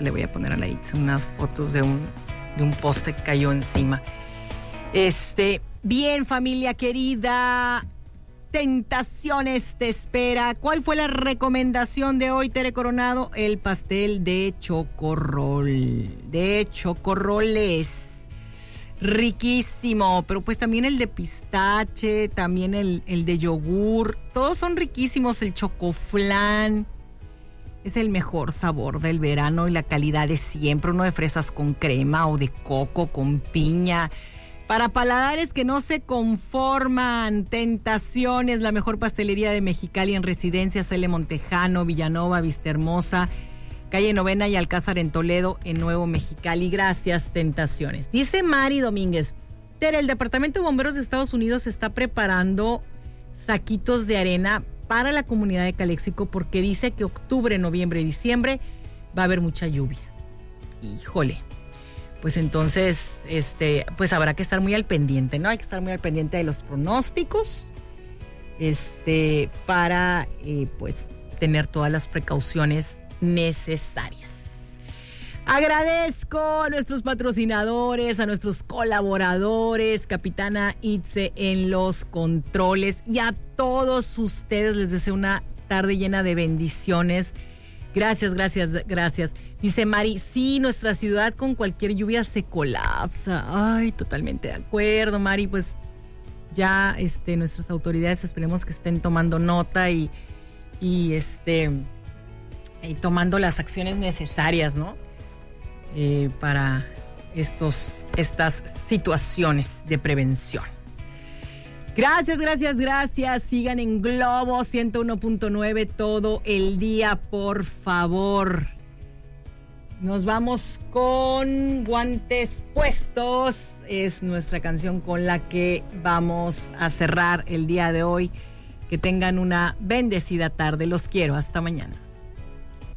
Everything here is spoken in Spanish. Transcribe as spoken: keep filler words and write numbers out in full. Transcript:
le voy a poner a la Itza unas fotos de un, de un poste que cayó encima. Este, bien, familia querida, Tentaciones te espera. ¿Cuál fue la recomendación de hoy, Tere Coronado? El pastel de chocorrol, de chocorroles. Riquísimo, pero pues también el de pistache, también el, el de yogur, todos son riquísimos. El chocoflán es el mejor sabor del verano y la calidad de siempre, uno de fresas con crema o de coco con piña. Para paladares que no se conforman, Tentaciones, la mejor pastelería de Mexicali en Residencia, Cele Montejano, Villanova, Vistahermosa, Calle Novena y Alcázar en Toledo, en Nuevo Mexicali. Gracias, Tentaciones. Dice Mari Domínguez, Tere, el Departamento de Bomberos de Estados Unidos está preparando saquitos de arena para la comunidad de Calexico porque dice que octubre, noviembre y diciembre va a haber mucha lluvia. Híjole. Pues entonces, este, pues habrá que estar muy al pendiente, ¿no? Hay que estar muy al pendiente de los pronósticos, este, para, eh, pues, tener todas las precauciones necesarias. Agradezco a nuestros patrocinadores, a nuestros colaboradores, Capitana Itze en los controles, y a todos ustedes les deseo una tarde llena de bendiciones. Gracias, gracias, gracias. Dice Mari, sí, nuestra ciudad con cualquier lluvia se colapsa. Ay, totalmente de acuerdo, Mari. Pues ya este, nuestras autoridades esperemos que estén tomando nota y, y, este, y tomando las acciones necesarias, ¿no? Eh, para estos, estas situaciones de prevención. Gracias, gracias, gracias. Sigan en Globo ciento uno punto nueve todo el día, por favor. Nos vamos con Guantes Puestos. Es nuestra canción con la que vamos a cerrar el día de hoy. Que tengan una bendecida tarde. Los quiero. Hasta mañana.